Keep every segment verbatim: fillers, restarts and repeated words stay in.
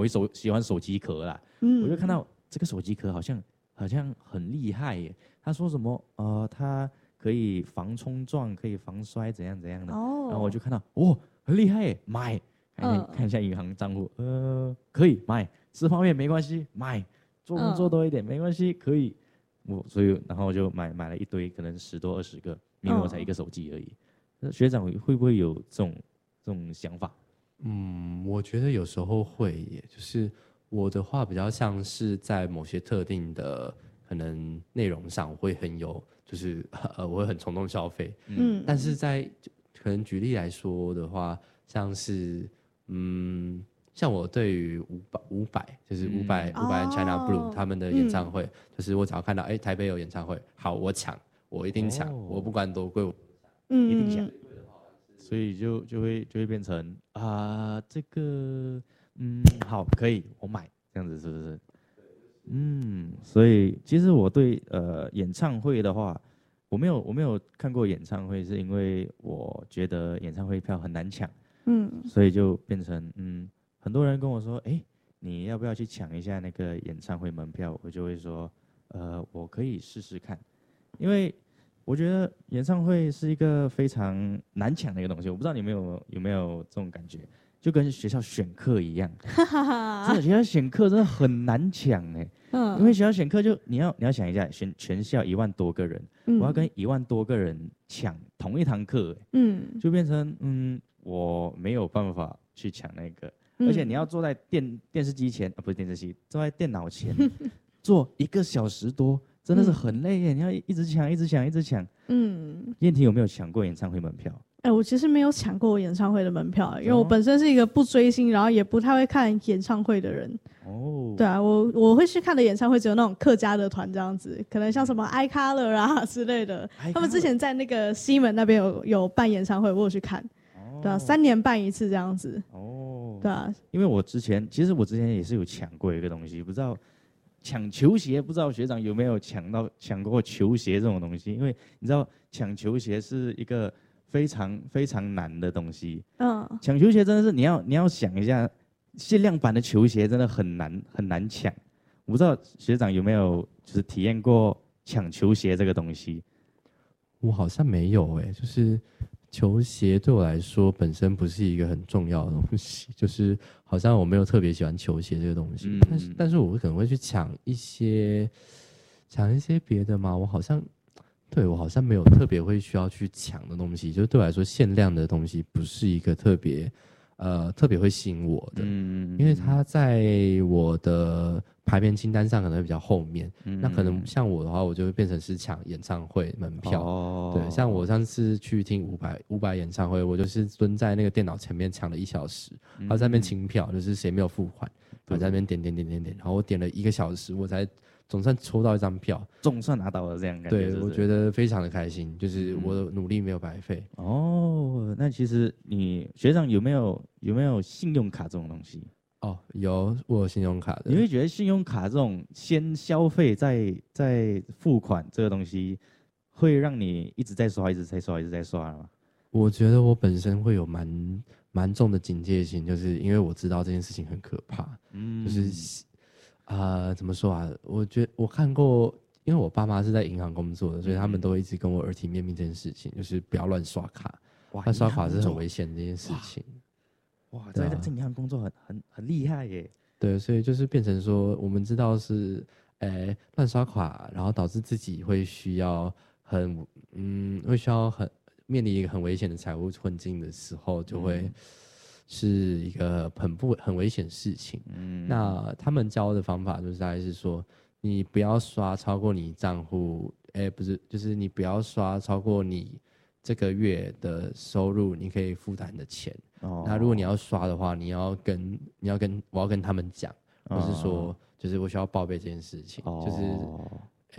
我手喜欢手机壳啦，嗯，我就看到这个手机壳好像好像很厉害耶。他说什么呃，它可以防冲撞，可以防摔，怎样怎样的。哦，然后我就看到哦，很厉害耶，买。看一下、嗯、看一下银行账户，呃，可以买，吃泡面没关系，买，做工做多一点、嗯、没关系，可以。我所以然后我就买买了一堆，可能十多二十个，明明我才一个手机而已。那、嗯、学长会不会有这种这种想法？ 嗯，我觉得有时候会耶，就是我的话比较像是在某些特定的可能内容上我会很有，就是呃我会很冲动消费，嗯，但是在可能举例来说的话，像是嗯。像我对于伍佰，伍佰就是伍佰，伍佰 China Blue 他们的演唱会，嗯、就是我只要看到哎、欸、台北有演唱会，好我抢，我一定抢，哦、我不管多贵，我嗯一定抢。所以就就会就会变成啊、呃、这个嗯好可以我买这样子是不是？嗯，所以其实我对呃演唱会的话，我没有我没有看过演唱会，是因为我觉得演唱会票很难抢，嗯，所以就变成嗯。很多人跟我说，哎，你要不要去抢一下那个演唱会门票？我就会说，呃，我可以试试看，因为我觉得演唱会是一个非常难抢的一个东西。我不知道你有没有有没有这种感觉，就跟学校选课一样，真的学校选课真的很难抢哎，嗯，因为学校选课就你要你要想一下，选全校一万多个人，嗯、我要跟一万多个人抢同一堂课，嗯，就变成嗯，我没有办法去抢那个。而且你要坐在电电视机前啊，不是电视机，坐在电脑前坐一个小时多，真的是很累耶！嗯、你要一直抢，一直抢，一直抢。嗯，燕婷有没有抢过演唱会门票？ 哎、欸，我其实没有抢过演唱会的门票，因为我本身是一个不追星，然后也不太会看演唱会的人。哦，对啊，我我会去看的演唱会只有那种客家的团这样子，可能像什么 iColor 啊之类的。他们之前在那个西门那边有有办演唱会，我有去看。对啊，三年办一次这样子。哦，对啊， 因为我之前其实我之前也是有抢过一个东西，不知道抢球鞋，不知道学长有没有抢到抢过球鞋这种东西？因为你知道抢球鞋是一个非常非常难的东西。嗯，抢球鞋真的是你要你要想一下，限量版的球鞋真的很难很难抢。我不知道学长有没有就是体验过抢球鞋这个东西？ 我好像没有哎、欸，就是。球鞋对我来说本身不是一个很重要的东西，就是好像我没有特别喜欢球鞋这个东西，嗯、但是但是我可能会去抢一些抢一些别的嘛，我好像对我好像没有特别会需要去抢的东西，就是对我来说限量的东西不是一个特别呃特别会吸引我的，嗯、因为它在我的排片清单上可能会比较后面，嗯、那可能像我的话，我就会变成是抢演唱会门票。哦，对，像我上次去听伍佰伍佰演唱会，我就是蹲在那个电脑前面抢了一小时，然后在那边清票，就是谁没有付款，我在那边点点点点点，然后我点了一个小时，我才总算抽到一张票， 总算拿到了这样感觉。 对， 是是我觉得非常的开心，就是我的努力没有白费。 嗯、哦，那其实你学长有没有有没有信用卡这种东西？ 哦，有，我有信用卡的。 你会觉得信用卡这种先消费再再付款这个东西，会让你一直在刷、一直在刷、一直在刷吗？ 我觉得我本身会有蛮蛮重的警戒心，就是因为我知道这件事情很可怕。嗯，就是呃，怎么说啊？我觉得我看过，因为我爸妈是在银行工作的，所以他们都会一直跟我耳提面命这件事情，就是不要乱刷卡。乱刷卡是很危险的这件事情。 哇，在在银行工作很很很厉害耶。 对，所以就是变成说，我们知道是，诶，乱刷卡，然后导致自己会需要很，嗯，会需要很面临一个很危险的财务困境的时候，就会是一个很不很危险的事情。嗯，那他们教的方法就是大概是说，你不要刷超过你账户，诶，不是，就是你不要刷超过你这个月的收入，你可以负担的钱。哦，那如果你要刷的话，你要跟你要跟我要跟他们讲，或是说，就是我需要报备这件事情，哦、就是，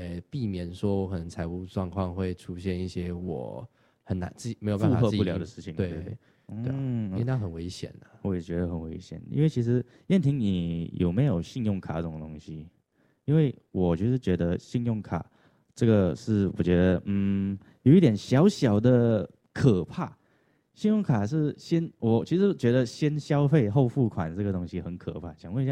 呃，避免说我可能财务状况会出现一些我很难自己没有办法负荷不了的事情。 对，对，嗯，因为那很危险啊。 我也觉得很危险，因为其实燕婷，你有没有信用卡这种东西？因为我就是觉得信用卡这个是我觉得嗯有一点小小的可怕。信用卡是先，我其实觉得先消费后付款这个东西很可怕。想问一下。